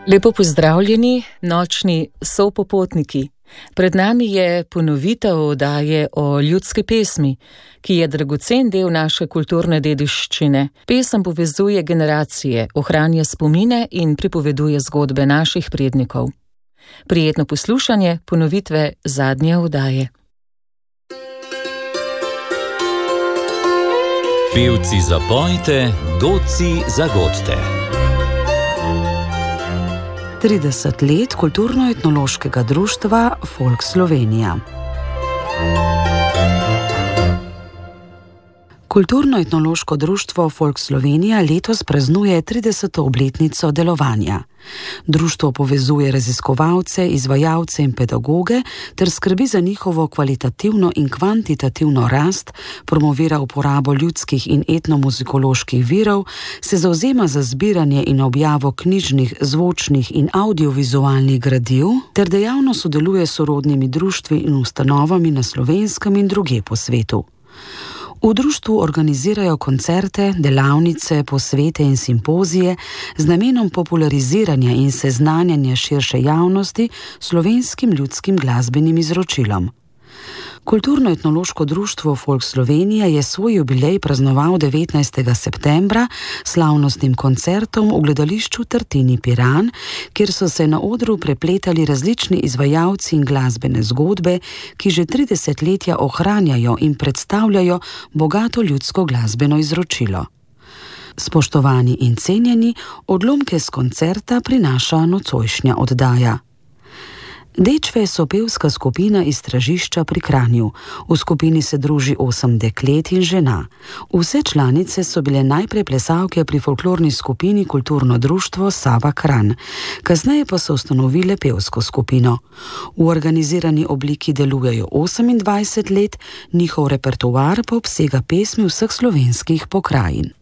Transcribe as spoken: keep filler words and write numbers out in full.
Lepo pozdravljeni, nočni sopopotniki. Pred nami je ponovitev oddaje o ljudski pesmi, ki je dragocen del naše kulturne dediščine. Pesem povezuje generacije, ohranja spomine in pripoveduje zgodbe naših prednikov. Prijetno poslušanje ponovitve zadnje oddaje. Pevci zapojte, godci zagodite. trideset let kulturno-etnološkega društva Folk Slovenija. Kulturno-etnološko društvo Folk Slovenija letos praznuje trideseto obletnico delovanja. Društvo povezuje raziskovalce, izvajalce in pedagoge ter skrbi za njihovo kvalitativno in kvantitativno rast, promovira uporabo ljudskih in etnomuzikoloških virov, se zavzema za zbiranje in objavo knjižnih, zvočnih in audiovizualnih gradiv ter dejavno sodeluje s sorodnimi društvi in ustanovami na Slovenskem in drugje po svetu. V društvu organizirajo koncerte, delavnice, posvete in simpozije z namenom populariziranja in seznanjanja širše javnosti s slovenskim ljudskim glasbenim izročilom. Kulturno-etnološko društvo Folk Slovenija je svoj jubilej praznoval devetnajstega septembra s slavnostnim koncertom v gledališču Tartini Piran, kjer so se na odru prepletali različni izvajalci in glasbene zgodbe, ki že tri desetletja ohranjajo in predstavljajo bogato ljudsko glasbeno izročilo. Spoštovani in cenjeni, odlomke s koncerta prinaša nocojšnja oddaja. Dečve so pevska skupina iz Stražišča pri Kranju. V skupini se druži osem deklet in žena. Vse članice so bile najprej plesalke pri folklorni skupini Kulturno društvo Sava Kranj. Kasneje pa so ustanovile pevsko skupino. V organizirani obliki delujejo osemindvajset let, njihov repertoar pa obsega pesmi vseh slovenskih pokrajin.